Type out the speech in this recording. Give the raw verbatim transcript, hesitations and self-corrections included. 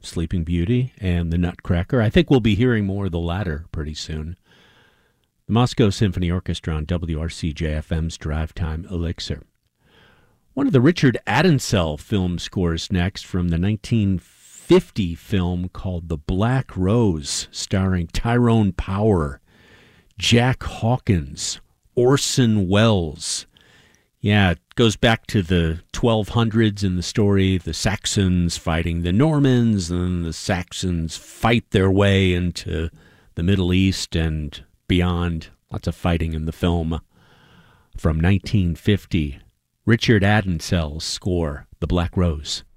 Sleeping Beauty and The Nutcracker. I think we'll be hearing more of the latter pretty soon. The Moscow Symphony Orchestra on W R C J F M's Drive Time Elixir. One of the Richard Addinsell film scores next, from the nineteen fifty film called The Black Rose, starring Tyrone Power, Jack Hawkins, Orson Welles. Yeah, it goes back to the twelve hundreds in the story, the Saxons fighting the Normans, and the Saxons fight their way into the Middle East and beyond. Lots of fighting in the film. From nineteen fifty, Richard Addinsell's score, The Black Rose.